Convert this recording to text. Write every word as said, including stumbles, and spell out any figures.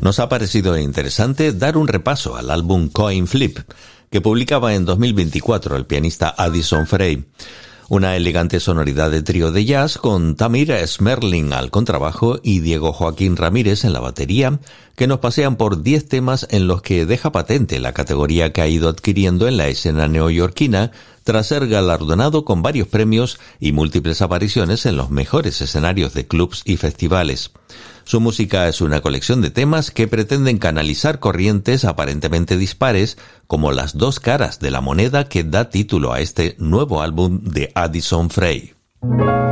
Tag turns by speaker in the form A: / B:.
A: Nos ha parecido interesante dar un repaso al álbum Coin Flip, que publicaba en dos mil veinticuatro el pianista Addison Frey. Una elegante sonoridad de trío de jazz con Tamir Smerling al contrabajo y Diego Joaquín Ramírez en la batería, que nos pasean por diez temas en los que deja patente la categoría que ha ido adquiriendo en la escena neoyorquina tras ser galardonado con varios premios y múltiples apariciones en los mejores escenarios de clubs y festivales. Su música es una colección de temas que pretenden canalizar corrientes aparentemente dispares, como las dos caras de la moneda que da título a este nuevo álbum de Addison Frey.